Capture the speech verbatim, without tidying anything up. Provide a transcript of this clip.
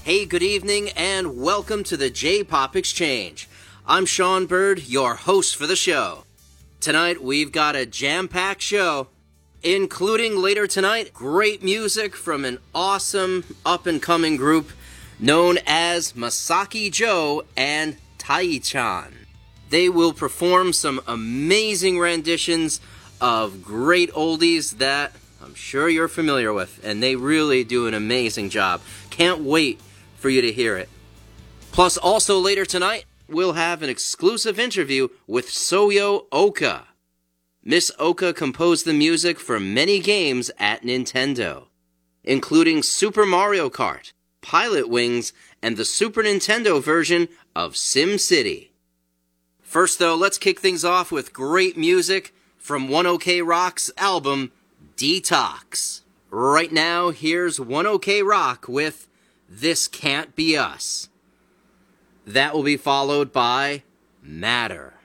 Hey, good evening, and welcome to the J-Pop Exchange. I'm Sean Bird, your host for the show. Tonight, we've got a jam-packed show, including later tonight, great music from an awesome up-and-coming group known as Masaki Joe and Tai-chan. They will perform some amazing renditions of great oldies that I'm sure you're familiar with, and they really do an amazing job. Can't wait for you to hear it. Plus, also later tonight, we'll have an exclusive interview with Soyo Oka. Miss Oka composed the music for many games at Nintendo, including Super Mario Kart, Pilot Wings, and the Super Nintendo version of SimCity. First, though, let's kick things off with great music from one OK Rock's album, Detox. Right now, here's one OK Rock with This Can't Be Us. That will be followed by Matter.